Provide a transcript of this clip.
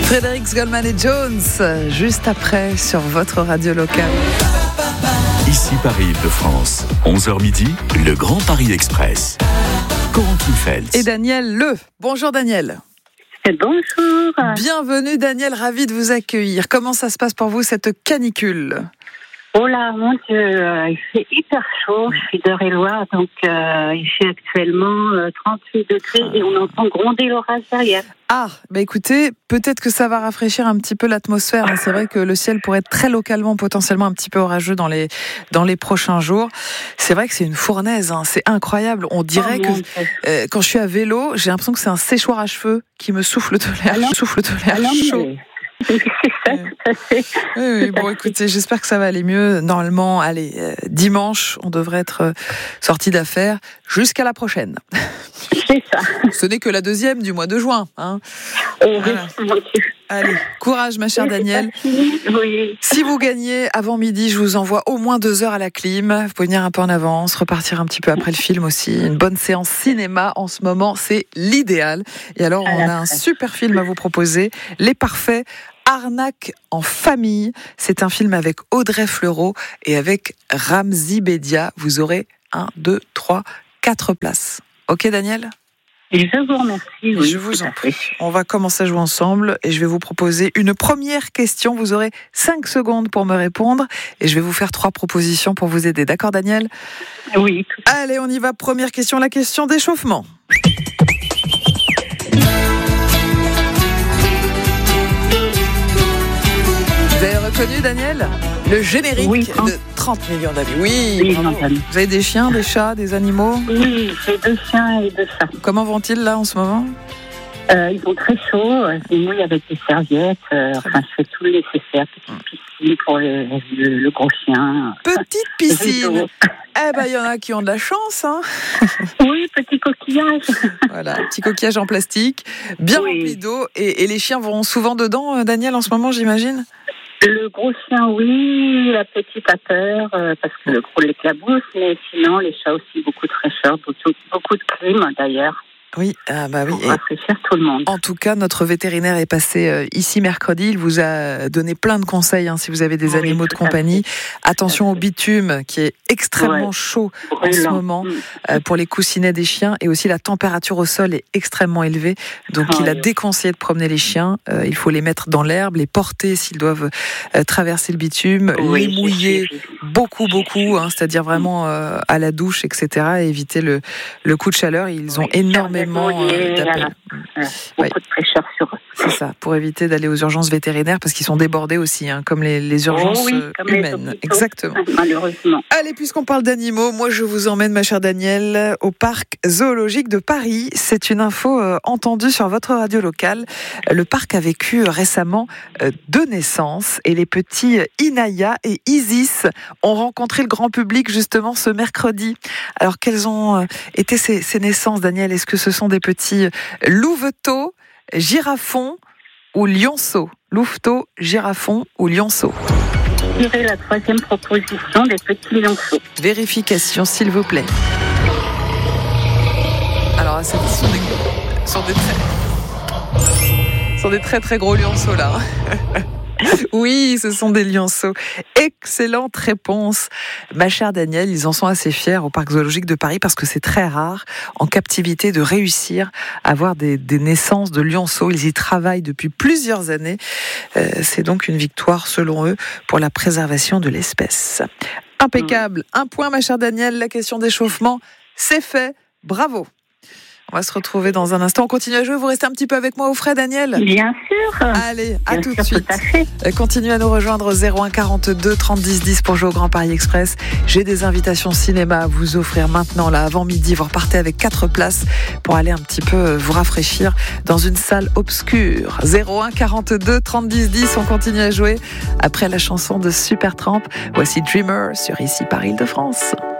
Frédéric Goldman et Jones, juste après sur votre radio locale. Ici Paris-Île-de-France, 11h midi, le Grand Paris Express. Corentin Feltz. Et Daniel Le. Bonjour Daniel. Bonjour. Bienvenue Daniel, ravi de vous accueillir. Comment ça se passe pour vous cette canicule ? Oh là, mon Dieu, il fait hyper chaud. Je suis d'Eure-et-Loire, donc il fait actuellement 38 degrés et on entend gronder l'orage derrière. Ah, bah écoutez, peut-être que ça va rafraîchir un petit peu l'atmosphère. C'est vrai que le ciel pourrait être très localement, potentiellement un petit peu orageux dans les prochains jours. C'est vrai que c'est une fournaise, hein. C'est incroyable. On dirait que quand je suis à vélo, j'ai l'impression que c'est un séchoir à cheveux qui me souffle de l'air chaud. C'est ça, tout à fait. Oui, bon, écoutez, j'espère que ça va aller mieux. Normalement, dimanche, on devrait être sorti d'affaires jusqu'à la prochaine. C'est ça. Ce n'est que la deuxième du mois de juin. Hein. Voilà. Allez, courage, ma chère Danielle. Oui. Si vous gagnez avant midi, je vous envoie au moins 2 heures à la clim. Vous pouvez venir un peu en avance, repartir un petit peu après le film aussi. Une bonne séance cinéma en ce moment, c'est l'idéal. Et alors, on a un super film à vous proposer. Les Parfaits. Arnaque en famille, c'est un film avec Audrey Fleurot et avec Ramzy Bedia. Vous aurez 1, 2, 3, 4 places. Ok Daniel ? Et je vous remercie. Oui, je vous en prie. On va commencer à jouer ensemble et je vais vous proposer une première question. Vous aurez 5 secondes pour me répondre et je vais vous faire 3 propositions pour vous aider. D'accord Daniel ? Oui. Allez, on y va. Première question, la question d'échauffement. Vous avez reconnu, Daniel, le générique de 30 millions d'amis. Oui, vous avez des chiens, des chats, des animaux ? Oui, j'ai 2 chiens et 2 chats. Comment vont-ils là en ce moment ? Ils vont très chaud, je les mouille avec des serviettes, je fais tout le nécessaire, petite piscine pour le gros chien. Petite piscine. Eh ben, il y en a qui ont de la chance, hein. Oui, petit coquillage. Voilà, petit coquillage en plastique, bien rempli d'eau. Et les chiens vont souvent dedans, Daniel, en ce moment, j'imagine ? Le gros chien, oui, la petite a peur, parce que le gros l'éclabousse, mais sinon, les chats aussi, beaucoup de fraîcheur, beaucoup de clim, d'ailleurs. Oui, oui. Pour rafraîchir tout le monde. En tout cas, notre vétérinaire est passé ici mercredi. Il vous a donné plein de conseils si vous avez des animaux de compagnie. Attention au bitume qui est extrêmement chaud en ce moment pour les coussinets des chiens et aussi la température au sol est extrêmement élevée. Donc il a déconseillé de promener les chiens. Il faut les mettre dans l'herbe, les porter s'ils doivent traverser le bitume, les mouiller beaucoup, c'est-à-dire vraiment à la douche, etc. Et éviter le coup de chaleur. Ils ont énormément beaucoup de fraîcheur sur eux. C'est ça, pour éviter d'aller aux urgences vétérinaires parce qu'ils sont débordés aussi, comme les urgences humaines. Exactement. Malheureusement. Allez, puisqu'on parle d'animaux, moi je vous emmène, ma chère Danielle, au parc zoologique de Paris. C'est une info entendue sur votre radio locale. Le parc a vécu récemment 2 naissances et les petits Inaya et Isis ont rencontré le grand public justement ce mercredi. Alors quelles ont été ces naissances, Danielle ? Est-ce que ce sont des petits louveteaux, girafons ou lionceaux ? Louveteaux, girafons ou lionceaux ? Je dirais la 3e proposition des petits lionceaux. Vérification, s'il vous plaît. Alors, ce sont des très très gros lionceaux là. Oui, ce sont des lionceaux. Excellente réponse. Ma chère Danielle, ils en sont assez fiers au Parc zoologique de Paris parce que c'est très rare en captivité de réussir à avoir des naissances de lionceaux. Ils y travaillent depuis plusieurs années. C'est donc une victoire, selon eux, pour la préservation de l'espèce. Impeccable. 1 point, ma chère Danielle. La question d'échauffement, c'est fait. Bravo. On va se retrouver dans un instant. On continue à jouer. Vous restez un petit peu avec moi au frais, Daniel ? Bien sûr. Allez, à tout de suite. Continuez à nous rejoindre 01 42 30 10 10 pour jouer au Grand Paris Express. J'ai des invitations cinéma à vous offrir maintenant, là, avant midi. Vous repartez avec 4 places pour aller un petit peu vous rafraîchir dans une salle obscure. 01 42 30 10 10. On continue à jouer après la chanson de Supertramp. Voici Dreamer sur Ici Paris-Île-de-France.